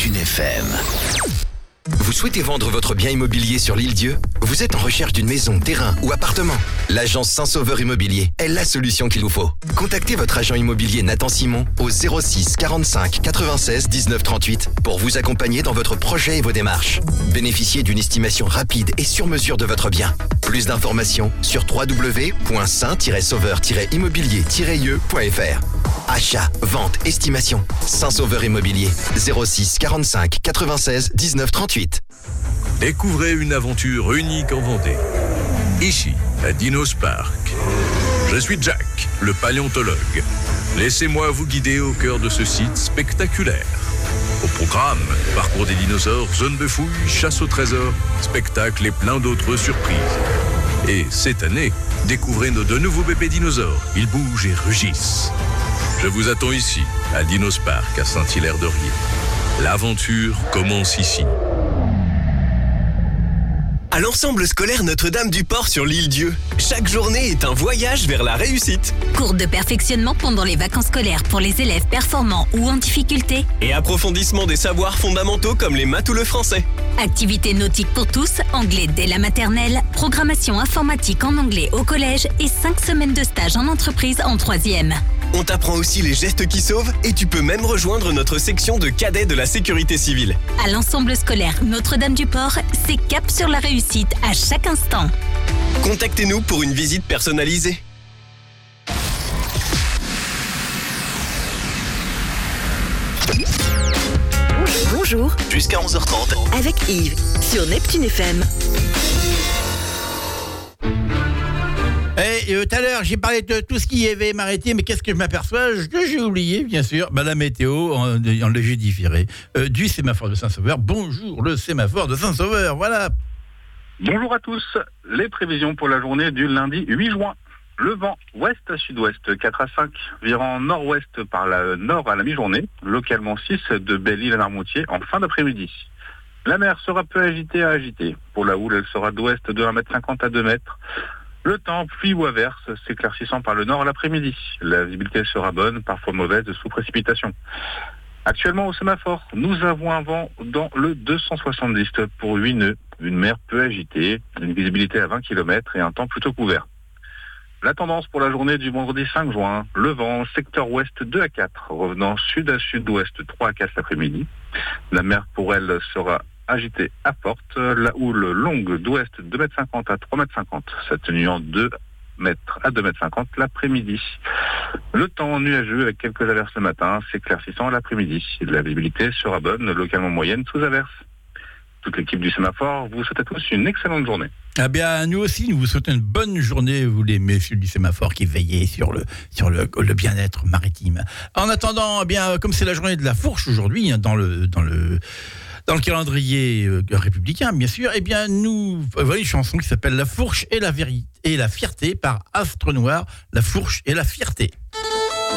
Neptune FM. Vous souhaitez vendre votre bien immobilier sur l'Île-Dieu ? Vous êtes en recherche d'une maison, terrain ou appartement ? L'agence Saint-Sauveur Immobilier est la solution qu'il vous faut. Contactez votre agent immobilier Nathan Simon au 06 45 96 19 38 pour vous accompagner dans votre projet et vos démarches. Bénéficiez d'une estimation rapide et sur mesure de votre bien. Plus d'informations sur www.saint-sauveur-immobilier-ie.fr. Achat, vente, estimation. Saint-Sauveur Immobilier 06 45 96 19 38. Découvrez une aventure unique en Vendée. Ici, à Dinos Park. Je suis Jack, le paléontologue. Laissez-moi vous guider au cœur de ce site spectaculaire. Au programme, parcours des dinosaures, zone de fouilles, chasse au trésor, spectacles et plein d'autres surprises. Et cette année, découvrez nos deux nouveaux bébés dinosaures. Ils bougent et rugissent. Je vous attends ici, à Dinos Park, à Saint-Hilaire-de-Riez. L'aventure commence ici. À l'ensemble scolaire Notre-Dame-du-Port sur l'Île-Dieu, chaque journée est un voyage vers la réussite. Cours de perfectionnement pendant les vacances scolaires pour les élèves performants ou en difficulté. Et approfondissement des savoirs fondamentaux comme les maths ou le français. Activités nautiques pour tous, anglais dès la maternelle, programmation informatique en anglais au collège et 5 semaines de stage en entreprise en 3e. On t'apprend aussi les gestes qui sauvent et tu peux même rejoindre notre section de cadets de la sécurité civile. À l'ensemble scolaire Notre-Dame-du-Port, c'est cap sur la réussite à chaque instant. Contactez-nous pour une visite personnalisée. Bonjour, Jusqu'à 11h30. avec Yves sur Neptune FM. Tout à l'heure, j'ai parlé de tout ce qui avait maritime, mais qu'est-ce que je m'aperçois ? Que j'ai oublié, bien sûr, la météo en léger différé du sémaphore de Saint-Sauveur. Bonjour, le sémaphore de Saint-Sauveur, voilà. Bonjour à tous. Les prévisions pour la journée du lundi 8 juin. Le vent ouest à sud-ouest 4 à 5, virant nord-ouest par la nord à la mi-journée, localement 6 de Belle-Île à Narmoutier en fin d'après-midi. La mer sera peu agitée à agitée. Pour la houle, elle sera d'ouest de 1,50 m à 2 mètres. Le temps, pluie ou averse, s'éclaircissant par le nord à l'après-midi. La visibilité sera bonne, parfois mauvaise, sous précipitation. Actuellement au sémaphore, nous avons un vent dans le 270 pour 8 nœuds, une mer peu agitée, une visibilité à 20 km et un temps plutôt couvert. La tendance pour la journée du vendredi 5 juin, le vent secteur ouest 2 à 4, revenant sud à sud-ouest 3 à 4 l'après-midi. La mer pour elle sera agitée à forte, la houle longue d'ouest 2,50 m à 3,50 m, s'atténuant 2 mètres à 2,50 m l'après-midi. Le temps nuageux avec quelques averses le matin, s'éclaircissant l'après-midi. La visibilité sera bonne, localement moyenne sous averse. Toute l'équipe du sémaphore vous souhaite à tous une excellente journée. Ah bien, nous aussi, nous vous souhaitons une bonne journée, vous les messieurs du sémaphore qui veillez sur le bien-être maritime. En attendant, eh bien, comme c'est la journée de la fourche aujourd'hui, dans le calendrier républicain, bien sûr, eh bien, nous voilà une chanson qui s'appelle La fourche et la fierté par Astre Noir, La fourche et la fierté.